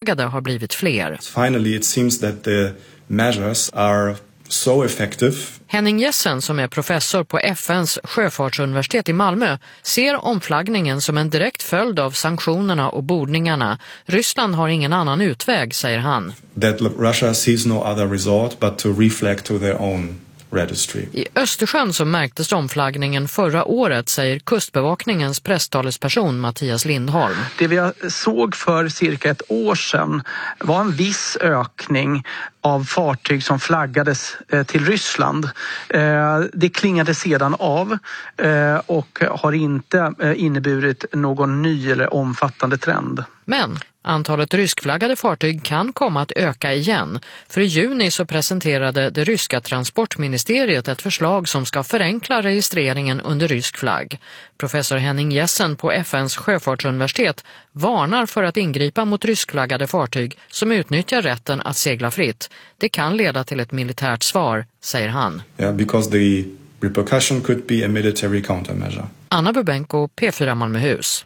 ryskflaggade har blivit fler. Finally it seems that the measures are so effective. Henning Jessen, som är professor på FNs sjöfartsuniversitet i Malmö, ser omflaggningen som en direkt följd av sanktionerna och bordningarna. Ryssland har ingen annan utväg, säger han. That Russia sees no other resort but to reflag to their own registry. I Östersjön så märktes omflaggningen förra året, säger Kustbevakningens presstalesperson Mattias Lindholm. Det vi såg för cirka ett år sedan var en viss ökning av fartyg som flaggades till Ryssland. Det klingade sedan av och har inte inneburit någon ny eller omfattande trend. Men antalet ryskflaggade fartyg kan komma att öka igen. För i juni så presenterade det ryska transportministeriet ett förslag som ska förenkla registreringen under rysk flagg. Professor Henning Jessen på FNs sjöfartsuniversitet varnar för att ingripa mot ryskflaggade fartyg som utnyttjar rätten att segla fritt. Det kan leda till ett militärt svar, säger han. Yeah, because the repercussion could be a military countermeasure. Anna Bubenko, P4 Malmöhus.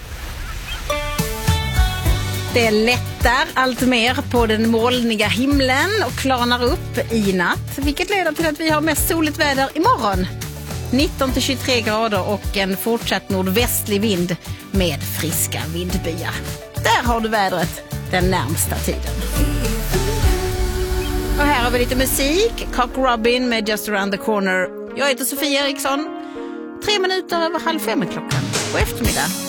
Det lättar allt mer på den molniga himlen och klarnar upp i natt, vilket leder till att vi har mest soligt väder imorgon. 19-23 grader och en fortsatt nordvästlig vind med friska vindbyar. Där har du vädret den närmsta tiden. Och här har vi lite musik. Cock Robin med Just Around the Corner. Jag heter Sofia Eriksson. 3 minuter över 4:30 klockan på eftermiddag.